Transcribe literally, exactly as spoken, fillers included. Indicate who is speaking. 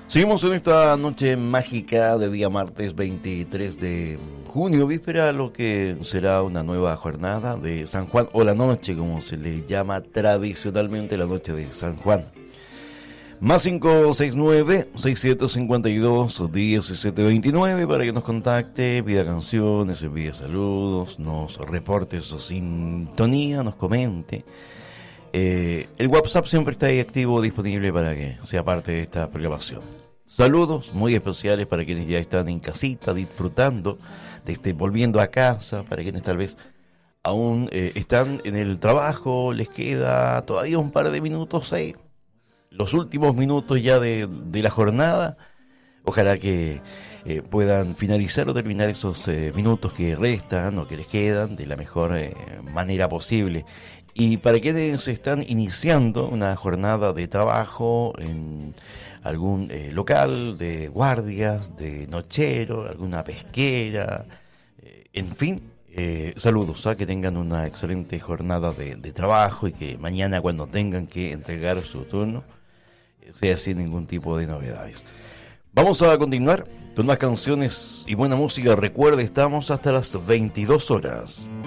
Speaker 1: Seguimos en esta noche mágica de día martes veintitrés de junio, víspera a lo que será una nueva jornada de San Juan, o la noche como se le llama tradicionalmente, la noche de San Juan. Más cinco seis nueve, seis siete cinco dos, diecisiete veintinueve para que nos contacte, pida canciones, envíe saludos, nos reporte su sintonía, nos comente. Eh, el WhatsApp siempre está ahí activo, disponible para que sea parte de esta programación. Saludos muy especiales para quienes ya están en casita disfrutando, de este, volviendo a casa, para quienes tal vez aún eh, están en el trabajo, les queda todavía un par de minutos ahí, los últimos minutos ya de, de la jornada. Ojalá que eh, puedan finalizar o terminar esos eh, minutos que restan o que les quedan de la mejor eh, manera posible. Y para quienes están iniciando una jornada de trabajo en algún eh, local de guardias, de nochero, alguna pesquera, eh, en fin, eh, saludos, ¿eh? Que tengan una excelente jornada de, de trabajo y que mañana cuando tengan que entregar su turno eh, sea sin ningún tipo de novedades. Vamos a continuar con más canciones y buena música. Recuerde, estamos hasta las veintidós horas.